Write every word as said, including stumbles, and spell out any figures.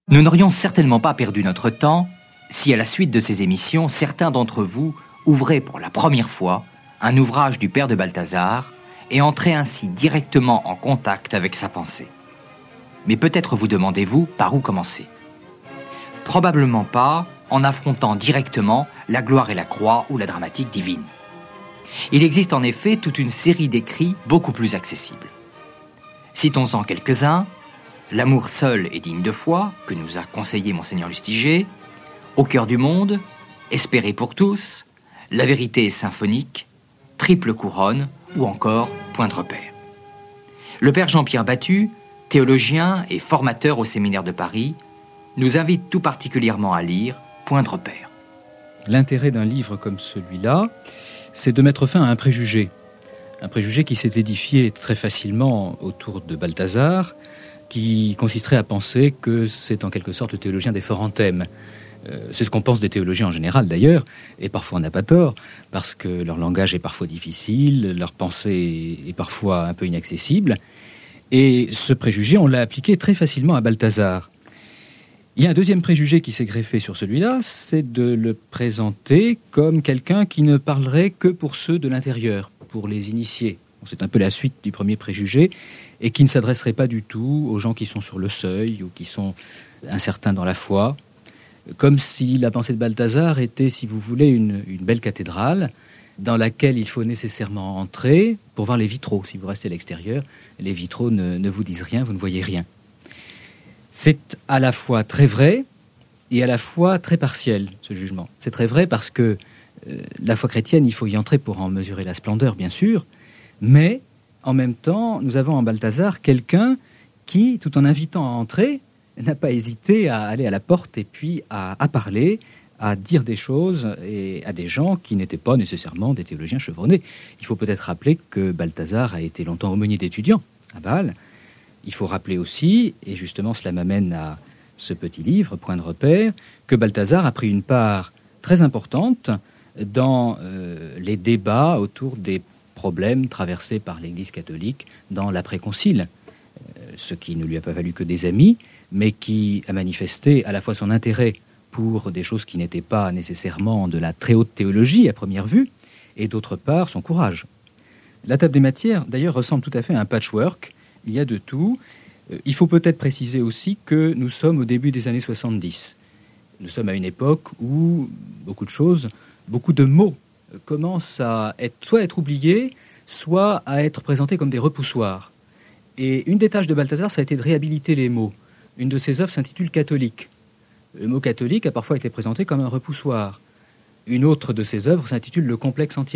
Nous n'aurions certainement pas perdu notre temps si, à la suite de ces émissions, certains d'entre vous ouvraient pour la première fois un ouvrage du père de Balthazar et entraient ainsi directement en contact avec sa pensée. Mais peut-être vous demandez-vous par où commencer. Probablement pas en affrontant directement la gloire et la croix ou la dramatique divine. Il existe en effet toute une série d'écrits beaucoup plus accessibles. Citons-en quelques-uns. L'amour seul est digne de foi, que nous a conseillé Monseigneur Lustiger, Au cœur du monde, Espérer pour tous, La vérité est symphonique, Triple couronne ou encore Point de repère. Le père Jean-Pierre Battu, théologien et formateur au séminaire de Paris, nous invite tout particulièrement à lire Point de repère. L'intérêt d'un livre comme celui-là, c'est de mettre fin à un préjugé. Un préjugé qui s'est édifié très facilement autour de Balthazar, qui consisterait à penser que c'est en quelque sorte le théologien des forts anthèmes. Euh, c'est ce qu'on pense des théologiens en général d'ailleurs, et parfois on n'a pas tort, parce que leur langage est parfois difficile, leur pensée est parfois un peu inaccessible, et ce préjugé, on l'a appliqué très facilement à Balthazar. Il y a un deuxième préjugé qui s'est greffé sur celui-là, c'est de le présenter comme quelqu'un qui ne parlerait que pour ceux de l'intérieur, pour les initiés. C'est un peu la suite du premier préjugé, et qui ne s'adresserait pas du tout aux gens qui sont sur le seuil ou qui sont incertains dans la foi, comme si la pensée de Balthazar était, si vous voulez, une, une belle cathédrale dans laquelle il faut nécessairement entrer pour voir les vitraux. Si vous restez à l'extérieur, les vitraux ne, ne vous disent rien, vous ne voyez rien. C'est à la fois très vrai et à la fois très partiel, ce jugement. C'est très vrai parce que euh, la foi chrétienne, il faut y entrer pour en mesurer la splendeur, bien sûr, mais en même temps, nous avons en Balthazar quelqu'un qui, tout en invitant à entrer, n'a pas hésité à aller à la porte et puis à, à parler, à dire des choses et à des gens qui n'étaient pas nécessairement des théologiens chevronnés. Il faut peut-être rappeler que Balthazar a été longtemps aumônier d'étudiants à Bâle. Il faut rappeler aussi, et justement cela m'amène à ce petit livre, Point de repère, que Balthazar a pris une part très importante dans euh, les débats autour des problèmes traversés par l'Église catholique dans l'après-concile, euh, ce qui ne lui a pas valu que des amis, mais qui a manifesté à la fois son intérêt pour des choses qui n'étaient pas nécessairement de la très haute théologie à première vue, et d'autre part son courage. La table des matières, d'ailleurs, ressemble tout à fait à un patchwork. Il y a de tout. Euh, il faut peut-être préciser aussi que nous sommes au début des années soixante-dix. Nous sommes à une époque où beaucoup de choses, beaucoup de mots commencent à être, soit à être oubliés, soit à être présentés comme des repoussoirs. Et une des tâches de Balthazar, ça a été de réhabiliter les mots. Une de ses œuvres s'intitule « Catholique ». Le mot « catholique » a parfois été présenté comme un repoussoir. Une autre de ses œuvres s'intitule « Le complexe anti